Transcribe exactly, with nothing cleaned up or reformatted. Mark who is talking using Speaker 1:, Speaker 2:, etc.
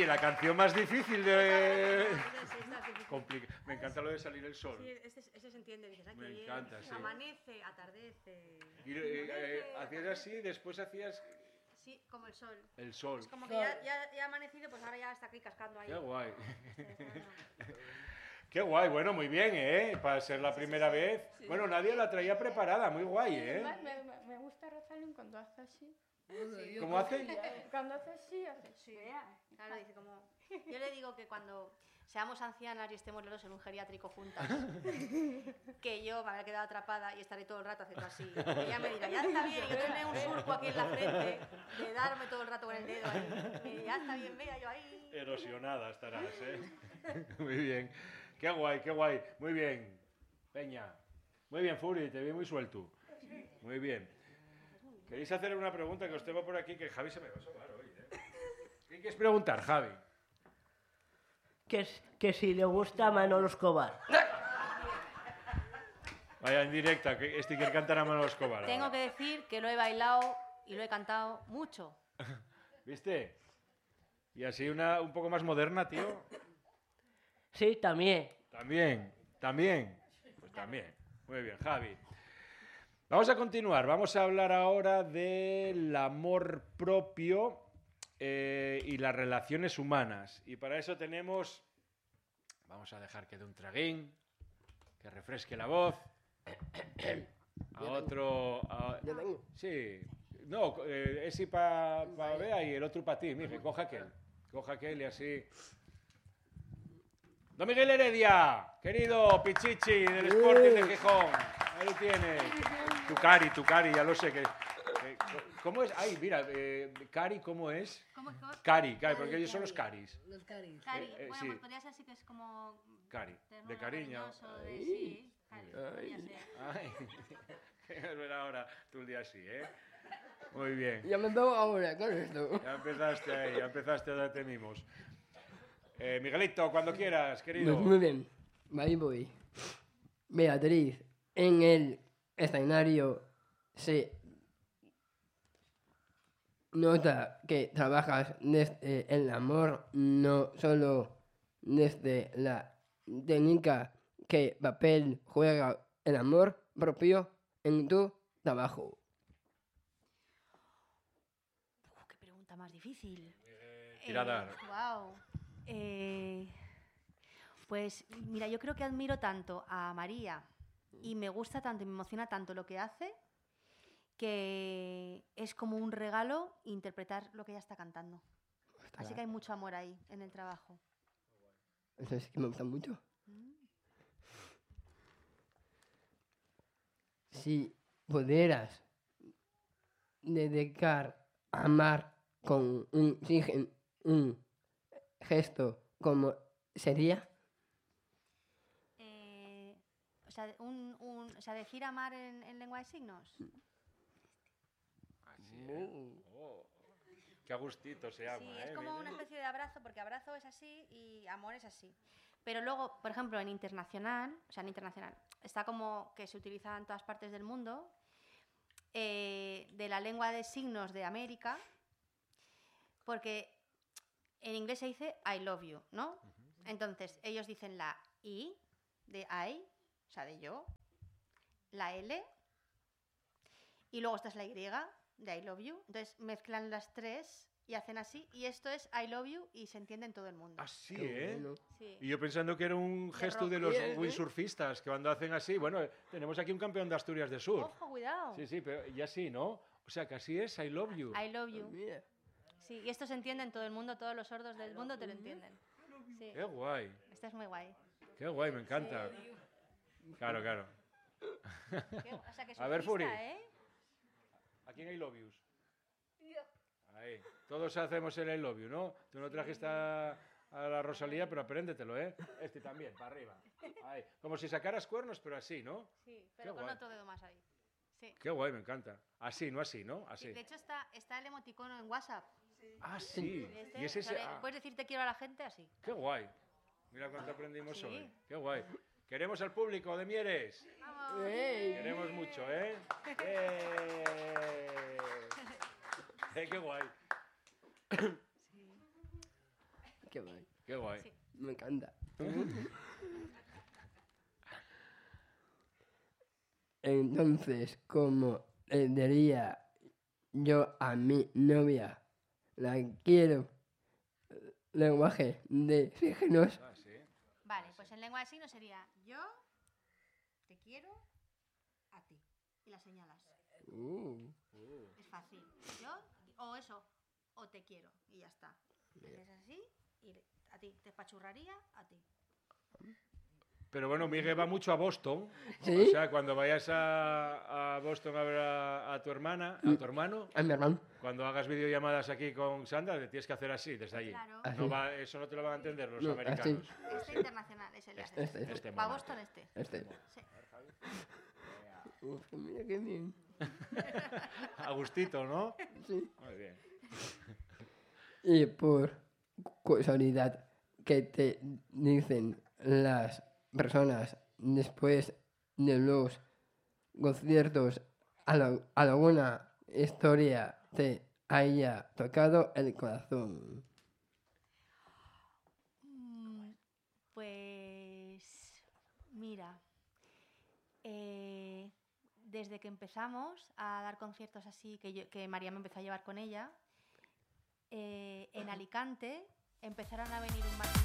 Speaker 1: Oye, la canción más difícil de... Complica... Me encanta lo de salir el sol.
Speaker 2: Sí, ese, ese se entiende. Dices, ay,
Speaker 1: Me
Speaker 2: qué
Speaker 1: encanta,
Speaker 2: bien.
Speaker 1: sí.
Speaker 2: Amanece, atardece.
Speaker 1: Y, eh, eh, hacías así, después hacías...
Speaker 2: Sí, como el sol.
Speaker 1: El sol.
Speaker 2: Es como que ya, ya, ya ha amanecido, pues ahora ya está aquí cascando ahí.
Speaker 1: Qué guay.
Speaker 2: Este, bueno.
Speaker 1: Qué guay, bueno, muy bien, ¿eh? Para ser la primera
Speaker 2: sí, sí.
Speaker 1: vez.
Speaker 3: Sí.
Speaker 1: Bueno, nadie la traía preparada, muy guay, ¿eh?
Speaker 3: Me, me, me gusta Rosalind cuando hace así.
Speaker 2: Sí.
Speaker 1: ¿Cómo hace?
Speaker 3: Cuando hace así, hace
Speaker 2: Sí, claro, dice como... Yo le digo que cuando seamos ancianas y estemos los dos en un geriátrico juntas, que yo me habré quedado atrapada y estaré todo el rato haciendo así. Y ella me dirá, ya está bien, y yo tendré un surco aquí en la frente de darme todo el rato con el dedo ahí. Y ya está bien, vea, yo ahí...
Speaker 1: Erosionada estarás, ¿eh? Muy bien. Qué guay, qué guay. Muy bien. Peña. Muy bien, Furi, te vi muy suelto. Muy bien. ¿Queréis hacer una pregunta que os tengo por aquí? Que Javi se me va a asomar hoy, ¿eh? ¿Qué quieres preguntar, Javi?
Speaker 4: Que, que si le gusta Manolo Escobar.
Speaker 1: Vaya, en directa, que este quiere cantar a Manolo Escobar.
Speaker 2: Tengo que decir que lo he bailado y lo he cantado mucho.
Speaker 1: ¿Viste? Y así una un poco más moderna, tío.
Speaker 4: Sí, también.
Speaker 1: También, también. Pues también. Muy bien, Javi. Vamos a continuar. Vamos a hablar ahora del amor propio eh, y las relaciones humanas. Y para eso tenemos... Vamos a dejar que dé un traguín, que refresque la voz. A otro... A,
Speaker 4: Yo tengo.
Speaker 1: sí. No, eh, ese para pa Bea y el otro para ti. Mire, coja aquel. Coja aquel y así... Don Miguel Heredia, querido Pichichi del Sporting de Gijón. Ahí tienes. Tu Cari, tu Cari, ya lo sé. que, que ¿Cómo es? Ay, mira, eh, Cari, ¿cómo es?
Speaker 2: ¿Cómo es? ¿Cómo es?
Speaker 1: Cari, Cari, porque ellos son los Caris.
Speaker 4: Los caris.
Speaker 2: Cari.
Speaker 1: Eh, eh,
Speaker 2: Bueno,
Speaker 1: sí.
Speaker 2: pues podría ser así que es como...
Speaker 1: Cari,
Speaker 2: ternura,
Speaker 1: de cariño.
Speaker 2: cariñoso, de- sí, Cari, podría ser.
Speaker 1: Ay, es ver ahora tú el día así, ¿eh? Muy bien.
Speaker 4: Ya me veo ahora con esto.
Speaker 1: Ya empezaste ahí, ya empezaste a darte mimos. Eh, Miguelito, cuando quieras, querido.
Speaker 4: Pues muy bien, ahí voy. Beatriz, en el escenario se nota que trabajas desde el amor, no solo desde la técnica. ¿Qué papel juega el amor propio en tu trabajo?
Speaker 2: Uf, qué pregunta más difícil.
Speaker 1: Eh, tiradar.
Speaker 2: Wow. Pues mira, yo creo que admiro tanto a María y me gusta tanto y me emociona tanto lo que hace que es como un regalo interpretar lo que ella está cantando. Así que hay mucho amor ahí en el trabajo.
Speaker 4: Eso es que me gusta mucho. Si pudieras dedicar a amar con un, sigen- un gesto, ¿cómo sería?
Speaker 2: Eh, o, sea, un, un- o sea, decir amar en, en lengua de signos.
Speaker 1: Así, ¿eh? Oh, qué a gustito se llama,
Speaker 2: Sí,
Speaker 1: ¿eh?
Speaker 2: es como
Speaker 1: Mira.
Speaker 2: una especie de abrazo, porque abrazo es así y amor es así. Pero luego, por ejemplo, en internacional, o sea, en internacional, está como que se utiliza en todas partes del mundo, eh, de la lengua de signos de América, porque en inglés se dice I love you, ¿no? Entonces, ellos dicen la I de I, o sea, de yo, la L, y luego esta es la Y de I love you. Entonces, mezclan las tres y hacen así, y esto es I love you y se entiende en todo el mundo.
Speaker 1: Así,
Speaker 4: Qué
Speaker 1: ¿eh?
Speaker 4: bueno.
Speaker 2: Sí.
Speaker 1: Y yo pensando que era un gesto de los
Speaker 4: rock.
Speaker 1: windsurfistas, que cuando hacen así, bueno, tenemos aquí un campeón de Asturias de surf.
Speaker 2: Ojo, cuidado.
Speaker 1: Sí, sí, pero y así, ¿no? O sea, que así es, I love you.
Speaker 2: I love you.
Speaker 4: Mira.
Speaker 2: Sí, y esto se entiende en todo el mundo, todos los sordos del mundo te lo entienden. Sí,
Speaker 1: Qué guay,
Speaker 2: esta es muy guay.
Speaker 1: qué guay, me encanta. Claro, claro.
Speaker 2: Qué- o sea, que
Speaker 1: A ver,
Speaker 2: surfista,
Speaker 1: Furi.
Speaker 2: ¿eh?
Speaker 1: ¿A quién I love yous? Ahí. Todos hacemos el I love you, ¿no? Tú no trajiste a, a la Rosalía, pero apréndetelo, ¿eh? Este también, para arriba. Ahí. Como si sacaras cuernos, pero así, ¿no?
Speaker 2: Sí, pero
Speaker 1: Qué
Speaker 2: con
Speaker 1: guay.
Speaker 2: otro dedo más ahí. Sí.
Speaker 1: Qué guay, me encanta. Así, no así, ¿no?
Speaker 2: Sí,
Speaker 1: Así.
Speaker 2: de hecho está, está el emoticono en WhatsApp.
Speaker 1: Ah, sí.
Speaker 2: Este,
Speaker 1: Y es ese...
Speaker 2: o sea,
Speaker 1: ah,
Speaker 2: puedes decir te quiero a la gente así.
Speaker 1: qué guay. Mira cuánto aprendimos
Speaker 2: Sí.
Speaker 1: hoy. Qué guay. Queremos al público de Mieres.
Speaker 2: ¡Vamos!
Speaker 4: ¡Ey!
Speaker 1: Queremos mucho, ¿eh? ¡Eh! Eh, ¡Qué guay!
Speaker 4: Qué guay.
Speaker 1: Qué guay.
Speaker 2: Sí.
Speaker 4: Me encanta. Entonces, como le diría yo a mi novia, la quiero, lenguaje de signos.
Speaker 1: Ah, sí.
Speaker 2: Vale, pues en lengua de signos sería yo te quiero a ti. Y la señalas.
Speaker 4: Uh,
Speaker 2: Es fácil. Yo, o eso, o te quiero. Y ya está. Haces así y a ti. Te pachurraría a ti.
Speaker 1: Pero bueno, Miguel va mucho a Boston.
Speaker 4: ¿Sí?
Speaker 1: O sea, cuando vayas a, a Boston a ver a, a tu hermana, a tu hermano,
Speaker 4: a mi hermano.
Speaker 1: cuando hagas videollamadas aquí con Sandra, le tienes que hacer así, desde allí.
Speaker 2: Claro.
Speaker 4: Así.
Speaker 1: No va- eso no te lo van a entender los
Speaker 4: No,
Speaker 1: americanos.
Speaker 2: Este internacional es el de
Speaker 1: Este,
Speaker 2: hacer.
Speaker 1: este
Speaker 2: Va a
Speaker 1: mola.
Speaker 2: Boston este.
Speaker 4: Este.
Speaker 2: Sí.
Speaker 4: Uf, mira qué bien.
Speaker 1: Agustito, ¿no?
Speaker 4: Sí.
Speaker 1: Muy bien.
Speaker 4: Y por casualidad, ¿qué te dicen las personas después de los conciertos? ¿Al- ¿Alguna historia te haya tocado el corazón?
Speaker 2: Mm, Pues mira, eh, desde que empezamos a dar conciertos así, que, yo- que María me empezó a llevar con ella, eh, en Alicante empezaron a venir un matrimonio